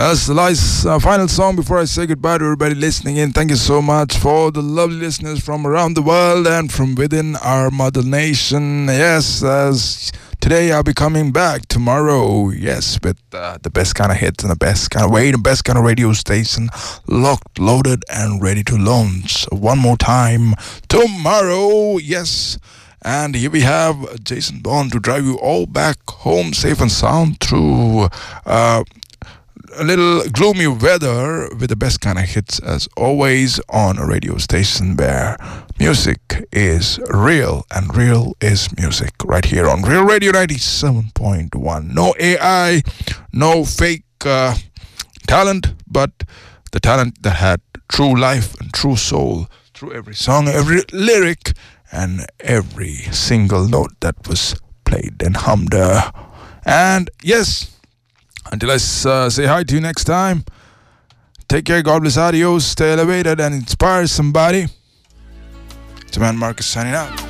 That's the last final song before I say goodbye to everybody listening in. Thank you so much for the lovely listeners from around the world and from within our mother nation. Yes, as today I'll be coming back tomorrow. Yes, with the best kind of hits and the best kind of way, the best kind of radio station, locked, loaded, and ready to launch. One more time tomorrow. Yes. And here we have Jason Bond to drive you all back home safe and sound through a little gloomy weather with the best kind of hits as always on a radio station where music is real and real is music right here on Real Radio 97.1. No AI, no fake talent, but the talent that had true life and true soul through every song, every lyric, and every single note that was played and hummed. And yes, until I say hi to you next time, take care, God bless, adios, stay elevated and inspire somebody. It's your man Marcus signing out.